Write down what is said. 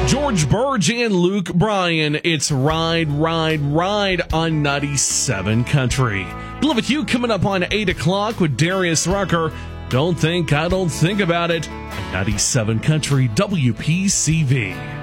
George Burge and Luke Bryan. It's Ride, Ride, Ride on 97 Country. Live with you coming up on 8 o'clock with Darius Rucker. Don't think I don't think about it. 97 Country WPCV.